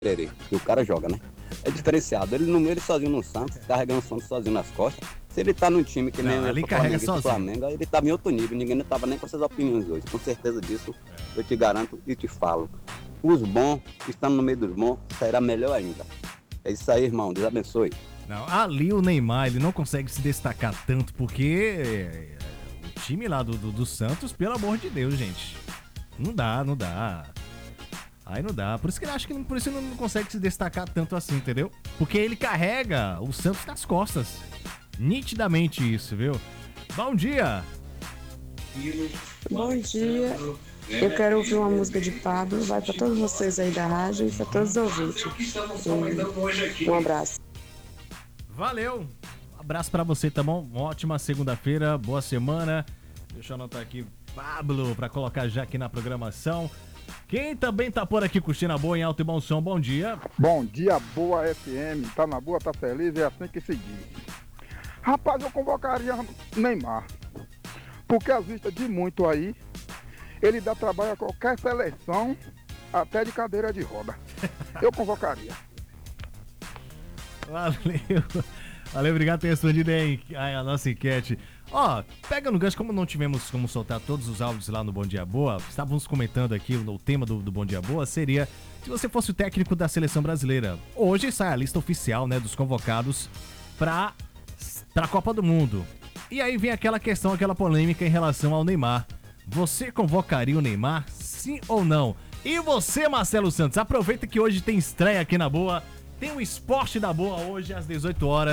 que o cara joga, né? É diferenciado. Ele sozinho no Santos, carregando o Santos sozinho nas costas. Se ele tá num time que nem Não, ele o carrega Flamengo, aí ele tava em outro nível. Ninguém não tava nem com essas opiniões hoje. Com certeza disso, eu te garanto e te falo. Os bons, estando no meio dos bons, sairá melhor ainda. É isso aí, irmão. Deus abençoe. Não, ali o Neymar, ele não consegue se destacar tanto porque o time lá do Santos, pelo amor de Deus, gente. Não dá. Aí não dá. Por isso que ele acha que por isso ele não consegue se destacar tanto assim, entendeu? Porque ele carrega o Santos nas costas. Nitidamente isso, viu? Bom dia! Bom dia. Eu quero ouvir uma música de Pablo. Vai para todos vocês aí da rádio e para todos os ouvintes. Um abraço. Valeu! Abraço pra você, tá bom? Uma ótima segunda-feira, boa semana. Deixa eu anotar aqui, Pablo, pra colocar já aqui na programação. Quem também tá por aqui curtindo a boa em alto e bom som, bom dia. Bom dia, boa FM. Tá na boa, tá feliz, é assim que se diz. Rapaz, eu convocaria Neymar. Porque à vista de muito aí, ele dá trabalho a qualquer seleção, até de cadeira de roda. Eu convocaria. Valeu, obrigado por ter respondido aí a nossa enquete. Ó, pega no gancho, como não tivemos como soltar todos os áudios lá no Bom Dia Boa, estávamos comentando aqui, o tema do Bom Dia Boa seria se você fosse o técnico da seleção brasileira. Hoje sai a lista oficial, né, dos convocados pra Copa do Mundo. E aí vem aquela questão, aquela polêmica em relação ao Neymar. Você convocaria o Neymar, sim ou não? E você, Marcelo Santos, aproveita que hoje tem estreia aqui na Boa. Tem o Esporte da Boa hoje às 18 horas.